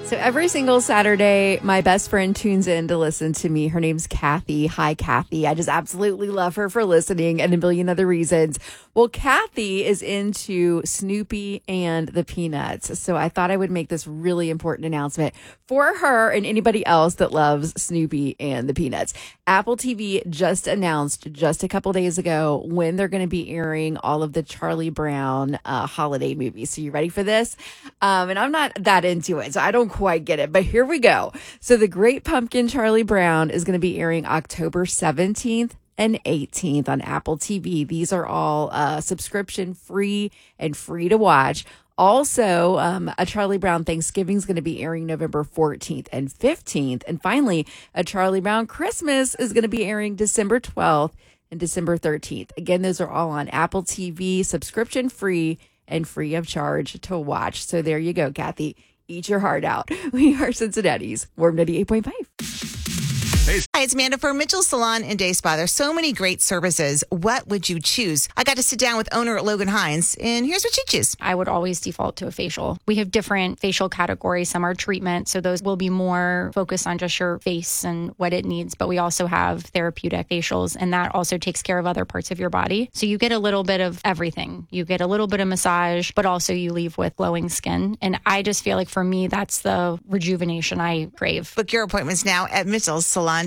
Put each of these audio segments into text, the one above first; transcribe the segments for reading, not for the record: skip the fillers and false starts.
So every single Saturday, my best friend tunes in to listen to me. Her name's Kathy. Hi, Kathy. I just absolutely love her for listening and a million other reasons. Well, Kathy is into Snoopy and the Peanuts. So I thought I would make this really important announcement for her and anybody else that loves Snoopy and the Peanuts. Apple TV just announced just a couple days ago when they're going to be airing all of the Charlie Brown holiday movies. So you ready for this? And I'm not that into it, so I don't quite get it, but here we go. So The Great Pumpkin Charlie Brown is going to be airing October 17th and 18th on Apple TV. These are all subscription free and free to watch. Also, A Charlie Brown Thanksgiving is going to be airing November 14th and 15th. And finally, A Charlie Brown Christmas is going to be airing December 12th and December 13th. Again, those are all on Apple TV, subscription free and free of charge to watch. So there you go, Kathy. Eat your heart out. We are Cincinnati's Warm 98.5. Hi, it's Amanda for Mitchell Salon and Day Spa. There's so many great services. What would you choose? I got to sit down with owner Logan Hines, and here's what you choose. I would always default to a facial. We have different facial categories. Some are treatment, so those will be more focused on just your face and what it needs. But we also have therapeutic facials, and that also takes care of other parts of your body. So you get a little bit of everything. You get a little bit of massage, but also you leave with glowing skin. And I just feel like for me, that's the rejuvenation I crave. Book your appointments now at mitchellsalon.com.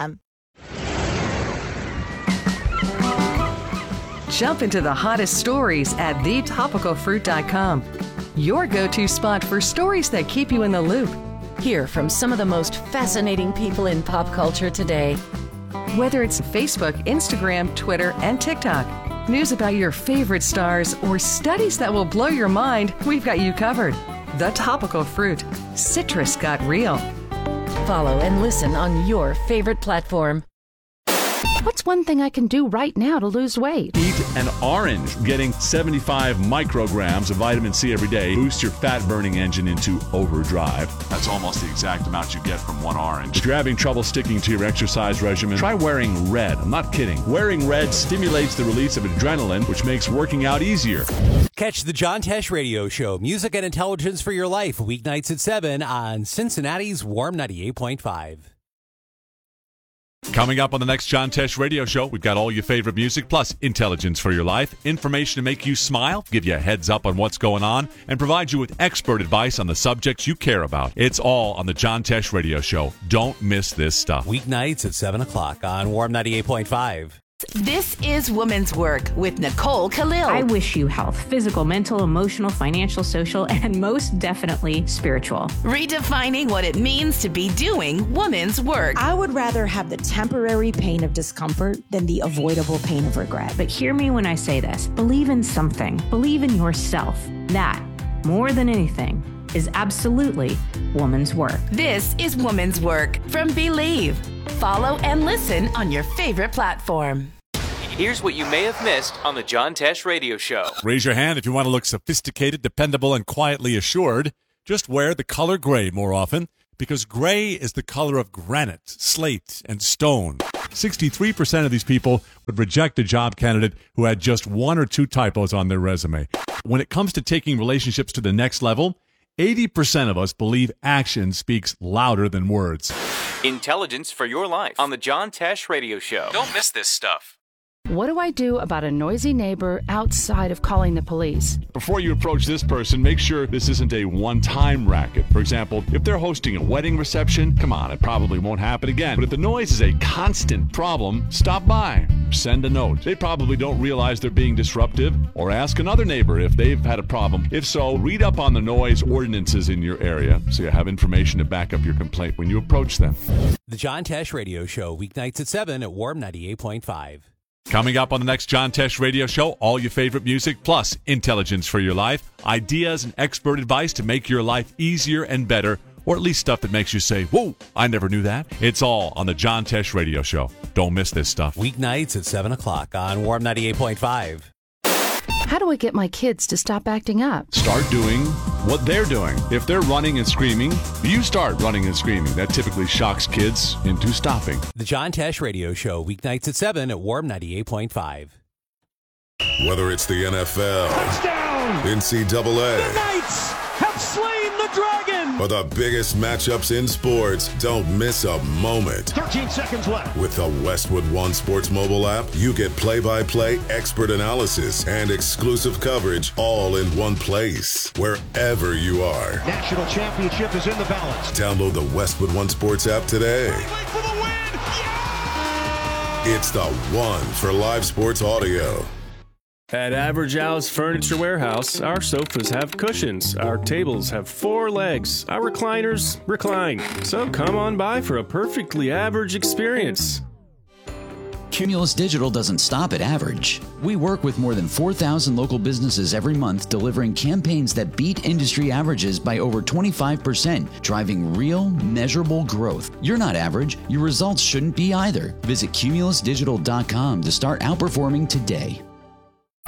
Jump into the hottest stories at thetopicalfruit.com. Your go-to spot for stories that keep you in the loop. Hear from some of the most fascinating people in pop culture today. Whether it's Facebook, Instagram, Twitter, and TikTok. News about your favorite stars or studies that will blow your mind, we've got you covered. The Topical Fruit. Citrus got real. Follow and listen on your favorite platform. What's one thing I can do right now to lose weight? Eat an orange. Getting 75 micrograms of vitamin C every day boosts your fat-burning engine into overdrive. That's almost the exact amount you get from one orange. If you're having trouble sticking to your exercise regimen, try wearing red. I'm not kidding. Wearing red stimulates the release of adrenaline, which makes working out easier. Catch the John Tesh Radio Show, music and intelligence for your life, weeknights at 7 on Cincinnati's Warm 98.5. Coming up on the next John Tesh Radio Show, we've got all your favorite music, plus intelligence for your life, information to make you smile, give you a heads up on what's going on, and provide you with expert advice on the subjects you care about. It's all on the John Tesh Radio Show. Don't miss this stuff. Weeknights at 7 o'clock on Warm 98.5. This is Woman's Work with Nicole Khalil. I wish you health, physical, mental, emotional, financial, social, and most definitely spiritual. Redefining what it means to be doing woman's work. I would rather have the temporary pain of discomfort than the avoidable pain of regret. But hear me when I say this. Believe in something. Believe in yourself. That, more than anything, is absolutely woman's work. This is Woman's Work from Believe. Follow and listen on your favorite platform. Here's what you may have missed on the John Tesh Radio Show. Raise your hand if you want to look sophisticated, dependable, and quietly assured. Just wear the color gray more often, because gray is the color of granite, slate, and stone. 63% of these people would reject a job candidate who had just one or two typos on their resume. When it comes to taking relationships to the next level, 80% of us believe action speaks louder than words. Intelligence for your life on the John Tesh Radio Show. Don't miss this stuff. What do I do about a noisy neighbor outside of calling the police? Before you approach this person, make sure this isn't a one-time racket. For example, if they're hosting a wedding reception, come on, it probably won't happen again. But if the noise is a constant problem, stop by. Send a note. They probably don't realize they're being disruptive, or ask another neighbor if they've had a problem. If so, read up on the noise ordinances in your area so you have information to back up your complaint when you approach them. The John Tesh Radio Show, weeknights at 7 at Warm 98.5. Coming up on the next John Tesh Radio Show, all your favorite music, plus intelligence for your life, ideas and expert advice to make your life easier and better, or at least stuff that makes you say, whoa, I never knew that. It's all on the John Tesh Radio Show. Don't miss this stuff. Weeknights at 7 o'clock on Warm 98.5. How do I get my kids to stop acting up? Start doing what they're doing. If they're running and screaming, you start running and screaming. That typically shocks kids into stopping. The John Tesh Radio Show, weeknights at 7 at Warm 98.5. Whether it's the NFL, touchdown, NCAA, the Knights have slain the the Dragon! For the biggest matchups in sports, don't miss a moment. 13 seconds left. With the Westwood One Sports mobile app, you get play-by-play expert analysis and exclusive coverage all in one place, wherever you are. National championship is in the balance. Download the Westwood One Sports app today. For the win! Yeah! It's the one for live sports audio. At Average Al's Furniture Warehouse, our sofas have cushions, our tables have 4 legs, our recliners recline. So come on by for a perfectly average experience. Cumulus Digital doesn't stop at average. We work with more than 4,000 local businesses every month, delivering campaigns that beat industry averages by over 25%, driving real, measurable growth. You're not average. Your results shouldn't be either. Visit cumulusdigital.com to start outperforming today.